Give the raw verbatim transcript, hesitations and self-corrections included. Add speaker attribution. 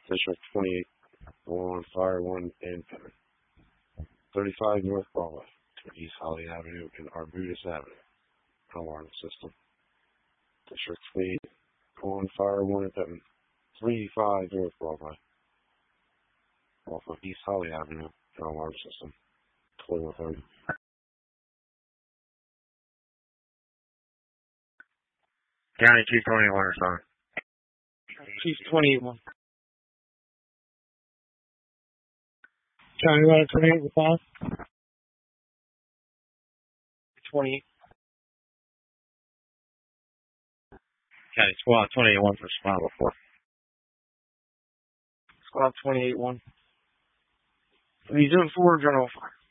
Speaker 1: District twenty-eight, one, Fire one, and thirty-five North Broadway, East Holly Avenue, and Arbutus Avenue. Alarm system. District twenty-eight, one, Fire one, and thirty-five North Broadway, off of East Holly Avenue, and alarm system. twenty-one thirty.
Speaker 2: County Chief twenty alarm sign.
Speaker 3: Chief twenty-eight one. County Ladder twenty-eight with five. twenty-eight.
Speaker 2: County Squad twenty-eight one for Squad four.
Speaker 3: Squad twenty-eight one. Resume four, General Fire.